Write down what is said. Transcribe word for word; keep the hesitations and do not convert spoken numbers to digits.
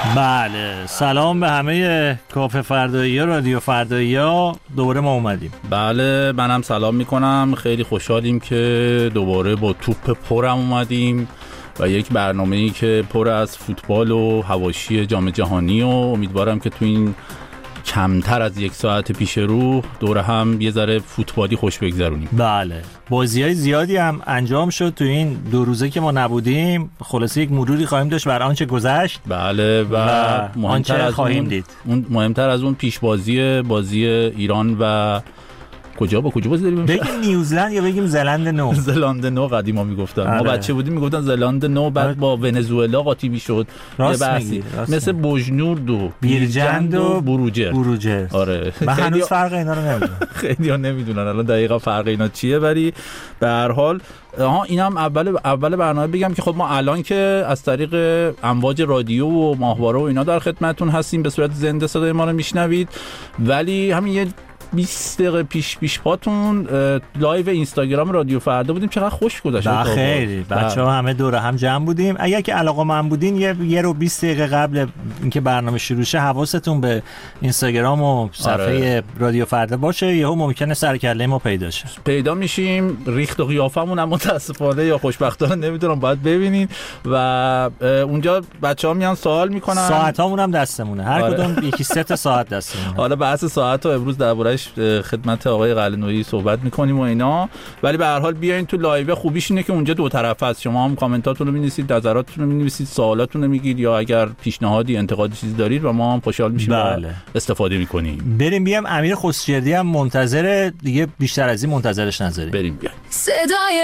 بله، سلام به همه کافه فردایی ها، رادیو فردایی ها. دوباره ما اومدیم. بله، منم سلام میکنم. خیلی خوشحالیم که دوباره با توپ پرم اومدیم و یک برنامه‌ای که پر از فوتبال و حواشی جام جهانی و امیدوارم که تو این کمتر از یک ساعت پیش رو دوره هم یه ذره فوتبالی خوش بگذرونیم. بله، بازی‌های زیادی هم انجام شد تو این دو روزه که ما نبودیم. خلاصه یک مروری خواهیم داشت بر آنچه گذشت. بله و, و مهمتر از خواهیم اون دید. اون مهمتر از اون پیش بازی بازی ایران و کجا با کجا بازی داریم؟ بگیم نیوزلند یا بگیم زلند نو؟ زلند نو قدیما میگفتن. آره. ما بچه بودیم میگفتن زلند نو، بعد آره. با ونزوئلا قاطی شد. یه بحثی مثل بوجنورد و بیرجند و بروجر. بروجر. آره. من هنوز فرق اینا رو نمیدونم. خیلی‌ها نمیدونن الان دقیقاً فرق اینا چیه، ولی به هر حال ها اینم اول اول برنامه بگم که خب ما الان که از طریق امواج رادیو و ماهواره و اینا در خدمتتون هستیم، به صورت زنده صدای ما رو میشنوید، ولی همین یه بیست دقیقه پیش پیش پاتون لایو اینستاگرام رادیو فردا بودیم. چقدر خوش گذشت. خیلی بچه‌ها همه دوره هم جمع بودیم. اگر که علاقه‌مند بودین یه یه رو بیست دقیقه قبل اینکه برنامه شروع شه حواستون به اینستاگرام و صفحه آره. رادیو فردا باشه، یهو ممکنه سر کله ما پیدا شه. پیدا میشیم. ریخت و قیافمون هم متاسفانه یا خوشبختانه نمیدونم، باید ببینین و اونجا بچه‌ها میان سوال میکنن. ساعتامون هم دستمونه، هر آره. کدوم یکی سه تا ساعت دستمونه. حالا بحث ساعت رو امروز درباره‌اش خدمت آقای قلعه‌نویی صحبت میکنیم و اینا، ولی به هر حال بیاین تو لایو. خوبیش اینه که اونجا دو طرفه است. شما هم کامنتاتون رو می‌نویسید، نظراتتون رو می‌نویسید، سوالاتون رو میگید، یا اگر پیشنهادی انتقادی چیزی دارید و ما هم خوشحال میشیم بله. استفاده میکنیم. بریم بیام. امیر خسروردی هم منتظر دیگه، بیشتر از این منتظرش نذاریم. بریم بیایم. صدای